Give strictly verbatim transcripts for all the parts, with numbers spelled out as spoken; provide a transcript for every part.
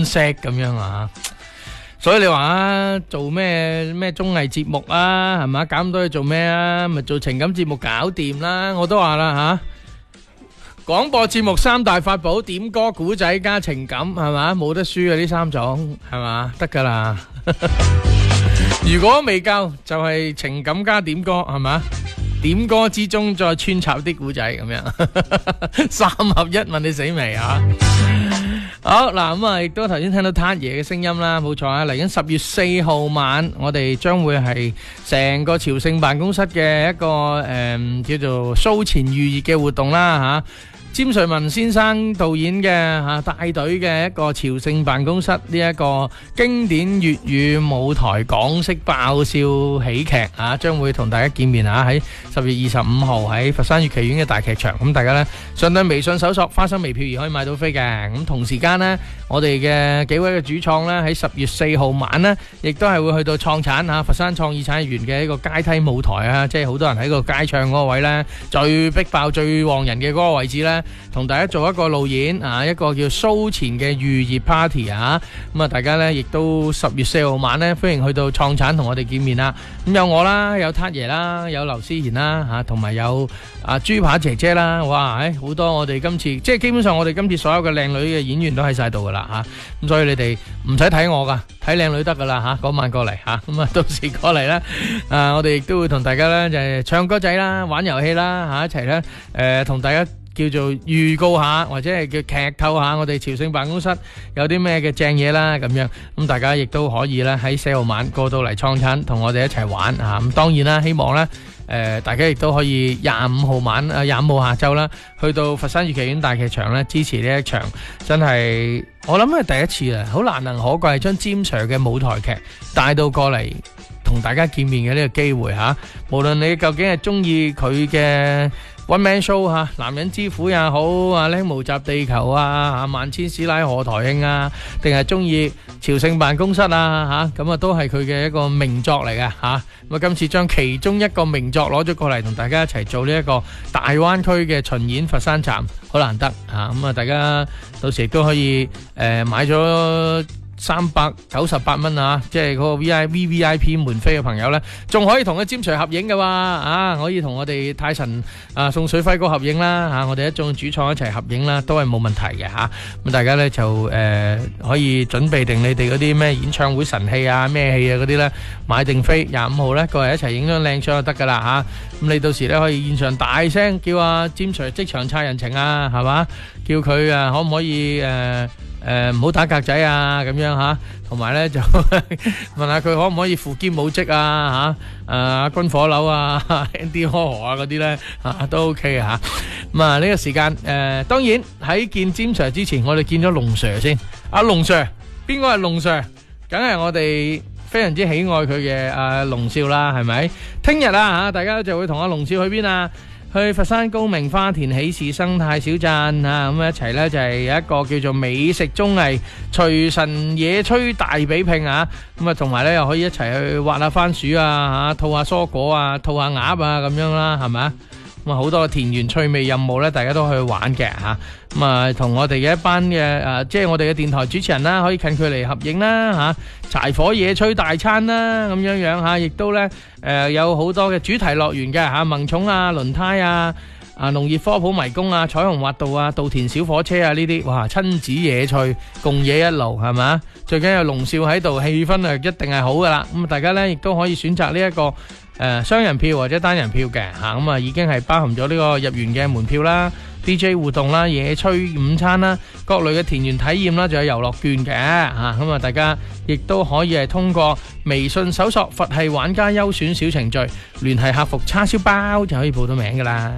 珍惜咁樣啊。所以你話啊，做咩咩綜藝節目啊，係嘛？搞咁多嘢做咩啊？咪做情感節目搞掂啦！我都話啦吓，廣播節目三大法寶：點歌、古仔加情感，係嘛？冇得輸啊！呢三種係嘛？得噶啦。如果未夠，就係情感加點歌，係嘛？點歌之中再穿插啲古仔咁樣，三合一，問你死未啊？好嗱，咁啊，亦都頭先聽到撻爺嘅聲音啦，冇錯啊！嚟緊十月四號晚，我哋將會係成個朝聖辦公室嘅一個誒叫做騷前預熱嘅活動啦吓。詹瑞文先生導演嘅吓帶隊嘅一個朝聖辦公室呢一個經典粵語舞台港式爆笑喜劇啊，將會同大家見面啊！喺十月二十五號喺佛山粵劇院嘅大劇場，咁大家呢上到微信搜索花生微票而可以買到飛嘅。咁同時間呢，我哋嘅幾位嘅主創呢喺十月四號晚呢，亦都係會去到創產啊佛山創意產業園嘅一個階梯舞台啊，即係好多人喺個街唱嗰個位呢，最逼爆最旺人嘅嗰個位置呢，同大家做一個路演啊，一個叫騷前嘅預熱 party 啊，咁啊大家呢亦都十月四號晚呢，歡迎去到創產同我哋見面啦。咁有我啦，有撻爺啦，有劉思賢啦吓，同埋有啊豬扒姐姐啦，哇，誒好多我哋今次即係基本上我哋今次所有嘅靚女嘅演員都喺晒度噶啦吓，咁所以你哋唔使睇我噶，睇靚女得噶啦吓，嗰晚過嚟吓，咁啊到時過嚟啦，啊我哋亦都會同大家呢就係唱歌仔啦，玩遊戲啦吓，一齊呢誒同大家叫做預告下或者係叫劇透下我哋朝聖辦公室有啲咩嘅正嘢啦咁樣，咁大家亦都可以咧喺四號晚過到嚟創產同我哋一齊玩啊！咁當然啦，希望咧誒大家亦都可以廿五號晚啊廿五號下晝啦，去到佛山粵劇院大劇場咧支持呢一場，真係我諗係第一次啊，好難能可貴將詹 Sir 嘅舞台劇帶到過嚟同大家見面嘅呢個機會吓，無論你究竟係中意佢嘅One Man Show 吓，男人之苦也好，啊靚無雜地球啊，啊萬千師奶賀台慶啊，定係中意朝聖辦公室啊吓，咁啊都係佢嘅一個名作嚟嘅吓。咁啊今次將其中一個名作攞咗過嚟，同大家一齊做呢一個大灣區嘅巡演佛山站，好難得吓。咁啊大家到時亦都可以誒買咗三百九十八蚊啊！即係嗰個 V I V V I P 門飛嘅朋友呢，仲可以同佢詹 Sir 合影嘅喎啊！可以同我哋泰神啊宋水輝哥合影啦嚇，我哋一眾主創一齊合影啦，都係冇問題嘅嚇。咁大家呢就誒可以準備定你哋嗰啲咩演唱會神器啊、咩戲啊嗰啲呢，買定飛廿五號呢過嚟一齊影張靚相就得㗎啦嚇。咁你到時呢可以現場大聲叫阿詹 Sir 即場差人情啊，係嘛？叫佢啊可唔可以誒？誒唔好打格仔啊咁樣嚇，同埋咧就問下佢可唔可以扶肩舞職啊嚇，誒軍火樓啊 Andy Ho 啊嗰啲咧嚇都 OK 啊嚇。咁啊呢個時間誒當然喺見詹 Sir 之前，我哋見咗龍 Sir 先。阿龍 Sir 邊個係龍 Sir？梗係我哋非常之喜愛佢嘅阿龍少啦，係咪？聽日啊嚇，大家就會同阿龍少去邊啊？去佛山高明花田喜事生態小鎮啊，咁一齊呢就係有一個叫做美食綜藝廚神野炊大比拼啊，咁啊同埋呢又可以一齊去挖下番薯啊，吓吐下蔬果啊，吐下鴨啊咁樣啦，係咪？咁啊好多田園趣味任務呢，大家都去玩嘅吓。咁啊同我哋嘅一班嘅誒，即係我哋嘅電台主持人啦，可以近距離合影啦吓，柴火野炊大餐啦咁樣樣吓，亦都呢誒有好多嘅主題樂園嘅吓，萌寵啊、輪胎啊、啊農業科普迷宮啊、彩虹滑道啊、稻田小火車啊呢啲，哇親子野趣共冶一爐係嘛？最緊要龍少喺度，氣氛啊一定係好噶啦。咁大家呢亦都可以選擇呢一個誒雙人票或者單人票嘅吓，咁啊已經係包含咗呢個入園嘅門票啦、D J 互動啦、野炊午餐啦、各類嘅田園體驗啦，仲有遊樂券嘅吓，咁啊大家亦都可以係通過微信搜索佛系玩家優選小程序，聯繫客服叉燒包就可以報到名噶啦。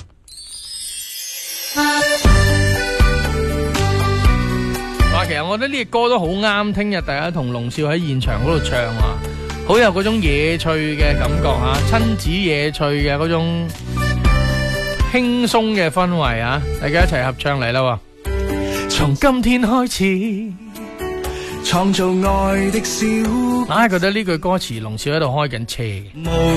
哇，其實我覺得呢個歌都好啱，聽日大家同龍少喺現場嗰度唱啊！好有嗰種野趣嘅感覺吓，親子野趣嘅嗰種輕鬆嘅氛圍啊！大家一齊合唱嚟啦！從今天開始，創造愛的小，硬係覺得呢句歌詞龍少喺度開緊車。